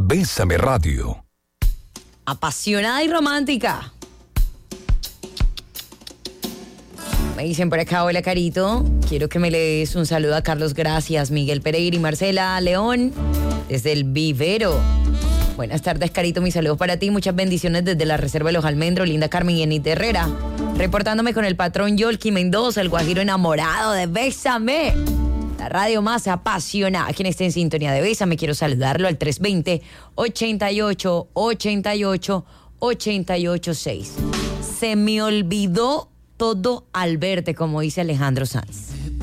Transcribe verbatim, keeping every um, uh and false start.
Bésame Radio. Apasionada y romántica. Me dicen por acá, hola Carito, quiero que me le des un saludo a Carlos Gracias, Miguel Pereira y Marcela León, desde el Vivero. Buenas tardes, Carito, mis saludos para ti, muchas bendiciones desde la Reserva de los Almendros, Linda Carmen y Enid Herrera. Reportándome con el patrón Yolki Mendoza, el guajiro enamorado de Bésame. La radio más apasionada. Quien esté en sintonía de Bésame, quiero saludarlo al tres dos cero, ochenta y ocho, ochenta y ocho, ochenta y ocho seis. Se me olvidó todo al verte, como dice Alejandro Sanz.